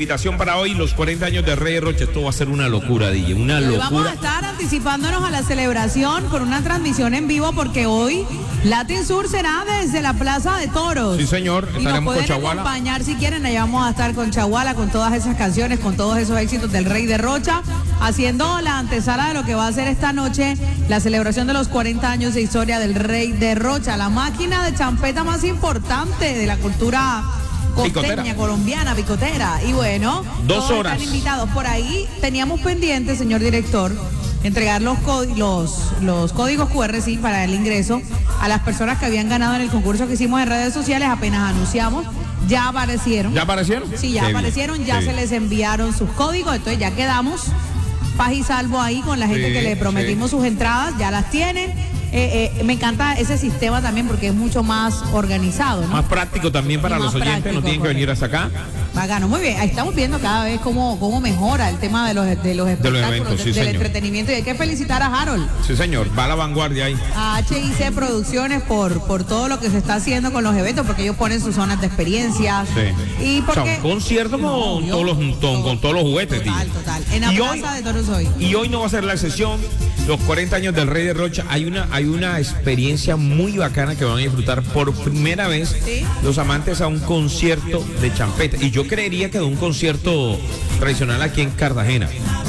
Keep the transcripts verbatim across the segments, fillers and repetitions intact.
invitación para hoy, los cuarenta años de Rey de Rocha. Esto va a ser una locura, D J, una Hoy locura. vamos a estar anticipándonos a la celebración con una transmisión en vivo porque hoy Latin Sur será desde la Plaza de Toros. Sí, señor, y nos estaremos pueden con Chaguala. acompañar si quieren, allá vamos a estar con Chaguala, con todas esas canciones, con todos esos éxitos del Rey de Rocha, haciendo la antesala de lo que va a ser esta noche, la celebración de los cuarenta años de historia del Rey de Rocha, la máquina de champeta más importante de la cultura costeña, Picotera. colombiana, picotera. Y bueno, Dos todos horas. están invitados. Por ahí teníamos pendiente, señor director, entregar los, los, los códigos cu erre, sí, para el ingreso a las personas que habían ganado en el concurso que hicimos en redes sociales. Apenas anunciamos, ya aparecieron. ¿Ya aparecieron? Sí, ya Qué aparecieron, bien, ya qué se bien. les enviaron sus códigos, entonces ya quedamos paz y salvo ahí con la gente Sí, que le prometimos sí. sus entradas, ya las tienen. Eh, eh, me encanta ese sistema también porque es mucho más organizado, ¿no? Más práctico también para Y los más oyentes, práctico, no tienen que venir hasta acá. Bacano, muy bien. Ahí estamos viendo cada vez cómo, cómo mejora el tema de los, de los espectáculos, eventos, sí, de- del señor. entretenimiento. Y hay que felicitar a Harold, Sí, señor, va a la vanguardia ahí. a H I C Producciones por, por todo lo que se está haciendo con los eventos, porque ellos ponen sus zonas de experiencia. Sí. Y O sea, porque... un concierto con, Obvio. todos, los, con, con todos los juguetes, Total, tío. total. En la Y Plaza hoy- de Toros hoy. Y hoy no va a ser la excepción. Los cuarenta años del Rey de Rocha, hay una, hay una experiencia muy bacana que van a disfrutar por primera vez Sí. los amantes a un concierto de champeta. Y yo creería que de un concierto tradicional aquí en Cartagena.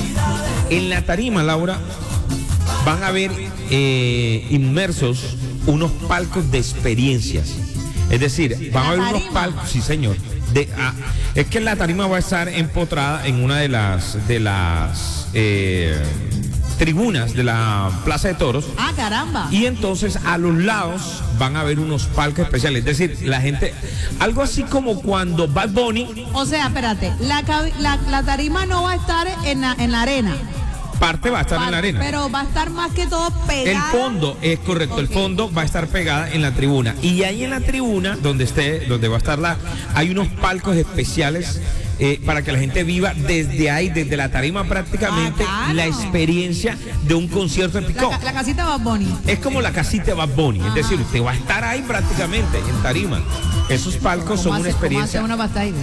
En la tarima, Laura, van a ver eh, inmersos unos palcos de experiencias. Es decir, van a haber ¿La unos tarima? palcos, sí señor. De, ah, es que la tarima va a estar empotrada en una de las de las eh, tribunas de la Plaza de Toros. Ah, caramba. Y entonces a los lados van a haber unos palcos especiales. Es decir, la gente, algo así como cuando Bad Bunny, O sea, espérate, la, cabi- la, la tarima no va a estar en la, en la arena. parte va a estar en la arena. Pero va a estar más que todo El pegada. fondo, es correcto, el Ok. fondo va a estar pegada en la tribuna. Y ahí en la tribuna, donde esté, donde va a estar la, hay unos palcos especiales eh, para que la gente viva desde ahí, desde la tarima prácticamente, Bacano. la experiencia de un concierto de La, picó. ca- la casita Bad Bunny. Es como la casita de Bad Bunny, es Ajá. decir, usted va a estar ahí prácticamente en tarima. Esos palcos son ¿Cómo una hace- cómo experiencia. hace uno para estar ahí, ve?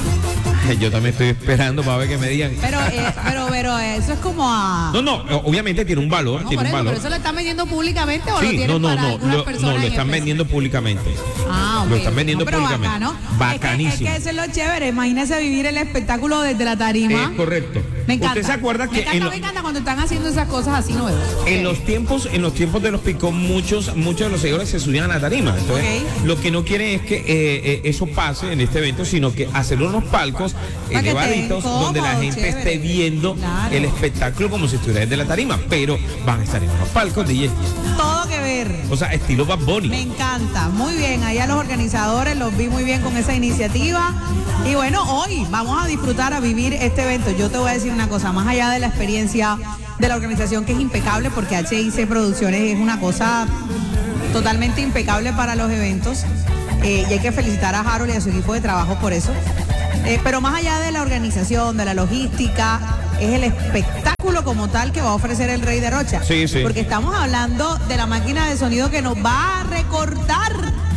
Yo también estoy esperando para ver que me digan. Pero, eh, pero, pero eso es como a... No, no, obviamente tiene un valor, No, tiene por un eso, valor. pero eso lo están vendiendo públicamente o lo Sí, tienen no, no, para no, algunas lo, personas no, lo en están especial? vendiendo públicamente. Ah, ok. Lo están vendiendo No, pero públicamente. bacano. Bacanísimo. Es que, es que eso es lo chévere. Imagínese vivir el espectáculo desde la tarima. Es correcto. Me encanta. ¿Usted se acuerda me que encanta, en, lo- me encanta cuando están haciendo esas cosas así nuevas. en los tiempos, en los tiempos de los picó, muchos, muchos de los seguidores se subían a la tarima? Entonces, Ok. lo que no quieren es que eh, eh, eso pase en este evento, sino que hacer unos palcos Para que elevaditos estén donde la cómodos, gente chévere. esté viendo Claro. el espectáculo como si estuviera desde la tarima, pero van a estar en unos palcos, D J. Todo que ver. O sea, estilo Bad Bunny. Me encanta, muy bien, ahí a los organizadores los vi muy bien con esa iniciativa y bueno, hoy vamos a disfrutar, a vivir este evento. Yo te voy a decir una cosa, más allá de la experiencia de la organización que es impecable, porque H I C Producciones es una cosa totalmente impecable para los eventos eh, y hay que felicitar a Harold y a su equipo de trabajo por eso. Eh, pero más allá de la organización, de la logística, es el espectáculo como tal que va a ofrecer el Rey de Rocha. Sí, sí. Porque estamos hablando de la máquina de sonido que nos va a recortar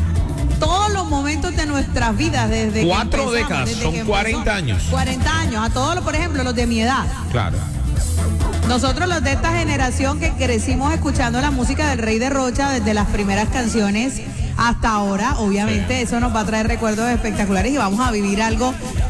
todos los momentos de nuestras vidas desde que Cuatro empezamos, décadas, desde son que empezó. cuarenta años. cuarenta años, a todos, los, por ejemplo, los de mi edad. Claro. Nosotros los de esta generación que crecimos escuchando la música del Rey de Rocha desde las primeras canciones hasta ahora, obviamente Sí. eso nos va a traer recuerdos espectaculares y vamos a vivir algo